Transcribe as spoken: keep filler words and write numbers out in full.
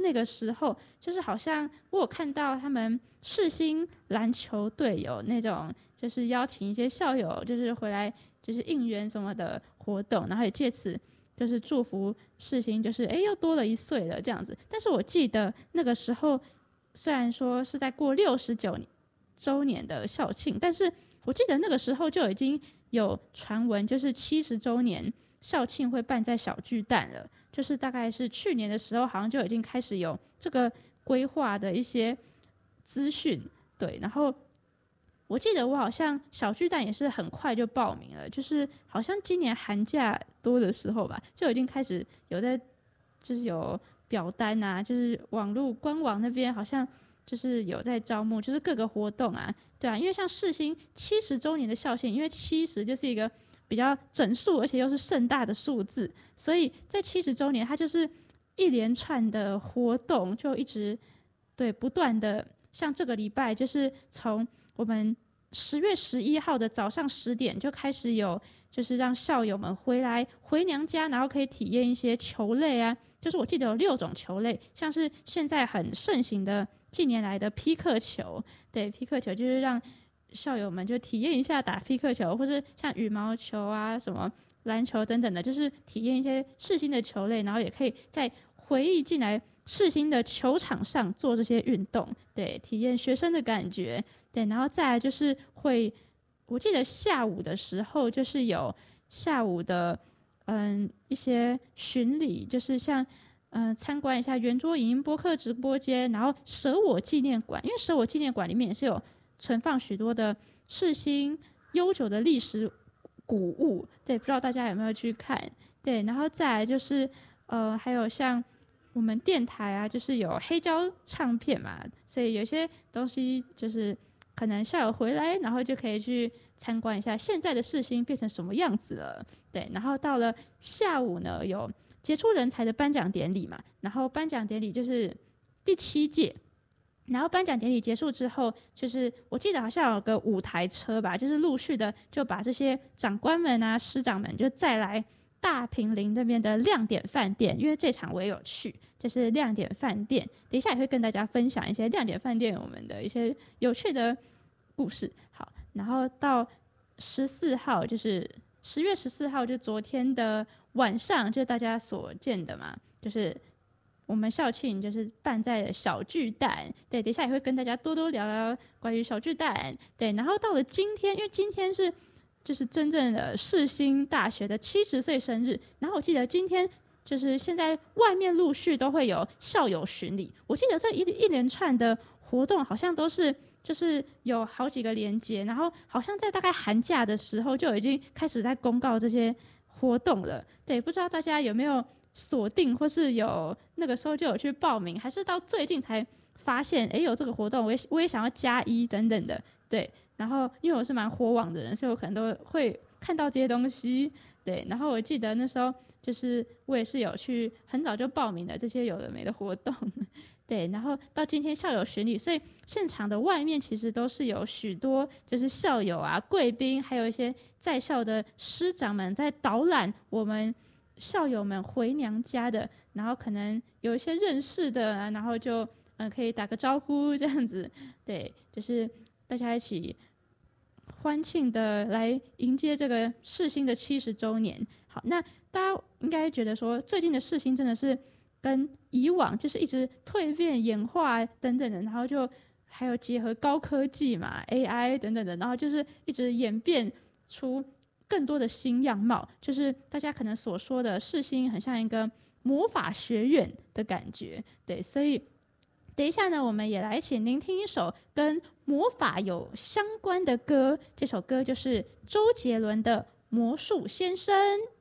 那个时候，就是好像我有看到他们世新篮球队有那种，就是邀请一些校友，就是回来就是应援什么的活动，然后也借此就是祝福世新，就是哎又多了一岁了这样子。但是我记得那个时候，虽然说是在过六十九周年的校庆，但是我记得那个时候就已经有传闻，就是七十周年校庆会办在小巨蛋了。就是大概是去年的时候，好像就已经开始有这个规划的一些资讯，对。然后我记得我好像小巨蛋也是很快就报名了，就是好像今年寒假多的时候吧，就已经开始有在，就是有表单啊，就是网络官网那边好像就是有在招募，就是各个活动啊，对啊，因为像世新七十周年的校庆，因为七十就是一个比较整数，而且又是盛大的数字，所以在七十周年，它就是一连串的活动，就一直对不断的，像这个礼拜就是从我们十月十一号的早上十点就开始有，就是让校友们回来回娘家，然后可以体验一些球类啊，就是我记得有六种球类，像是现在很盛行的近年来的匹克球，对，匹克球就是让校友们就体验一下打匹克球，或是像羽毛球啊、什么篮球等等的，就是体验一些世新的球类，然后也可以再回忆进来世新的球场上做这些运动，对，体验学生的感觉，对，然后再来就是会，我记得下午的时候就是有下午的嗯一些巡礼，就是像嗯参观一下圆桌影音播客直播间，然后舍我纪念馆，因为舍我纪念馆里面也是有存放许多的世新悠久的历史古物，对，不知道大家有没有去看？对，然后再来就是呃，还有像我们电台啊，就是有黑胶唱片嘛，所以有些东西就是可能校友回来，然后就可以去参观一下现在的世新变成什么样子了。对，然后到了下午呢，有杰出人才的颁奖典礼嘛，然后颁奖典礼就是第七届。然后颁奖典礼结束之后，就是我记得好像有个五台车吧，就是陆续的就把这些长官们啊、师长们就再来大坪林那边的亮点饭店，因为这场我也有去，就是亮点饭店。等一下也会跟大家分享一些亮点饭店我们的一些有趣的故事。好，然后到十四号，就是十月十四号，就昨天的晚上，就是大家所见的嘛，就是我们校庆就是办在了小巨蛋，对，等一下也会跟大家多多聊聊关于小巨蛋，对，然后到了今天，因为今天是就是真正的世新大学的七十岁生日，然后我记得今天就是现在外面陆续都会有校友巡礼，我记得这一一连串的活动好像都是就是有好几个连结，然后好像在大概寒假的时候就已经开始在公告这些活动了，对，不知道大家有没有锁定，或是有那个时候就有去报名，还是到最近才发现，哎，有这个活动，我也我也想要加一等等的，对。然后因为我是蛮火网的人，所以我可能都会看到这些东西，对。然后我记得那时候就是我也是有去很早就报名的这些有的没的活动，对。然后到今天校友巡礼，所以现场的外面其实都是有许多就是校友啊、贵宾，还有一些在校的师长们在导览我们校友们回娘家的，然后可能有一些认识的、啊，然后就嗯、呃、可以打个招呼这样子，对，就是大家一起欢庆的来迎接这个世新的七十周年。好，那大家应该觉得说，最近的世新真的是跟以往就是一直蜕变、演化等等的，然后就还有结合高科技嘛、A I 等等的，然后就是一直演变出更多的新样貌，就是大家可能所说的世新很像一个魔法学院的感觉，对，所以等一下呢，我们也来一起聆听一首跟魔法有相关的歌，这首歌就是周杰伦的《魔术先生》。